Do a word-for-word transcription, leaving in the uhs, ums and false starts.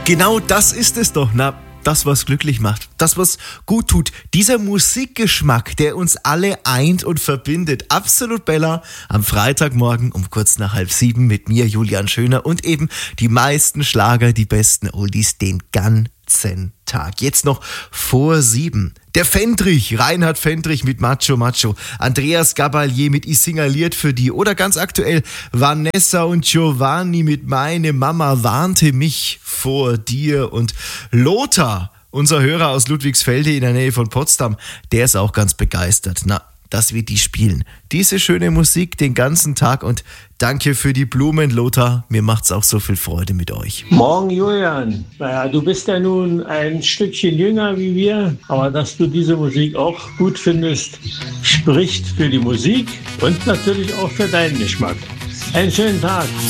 Genau das ist es doch, na, das, was glücklich macht, das, was gut tut. Dieser Musikgeschmack, der uns alle eint und verbindet. Absolut Bella am Freitagmorgen um kurz nach halb sieben mit mir, Julian Schöner, und eben die meisten Schlager, die besten Oldies den ganzen Tag. Jetzt noch vor sieben. Der Fendrich, Reinhard Fendrich mit Macho Macho, Andreas Gabalier mit Ich singaliert für die oder ganz aktuell Vanessa und Giovanni mit Meine Mama warnte mich vor dir und Lothar, unser Hörer aus Ludwigsfelde in der Nähe von Potsdam, der ist auch ganz begeistert. Na, dass wir die spielen. Diese schöne Musik den ganzen Tag und danke für die Blumen, Lothar. Mir macht's auch so viel Freude mit euch. Morgen, Julian. Naja, du bist ja nun ein Stückchen jünger wie wir, aber dass du diese Musik auch gut findest, spricht für die Musik und natürlich auch für deinen Geschmack. Einen schönen Tag.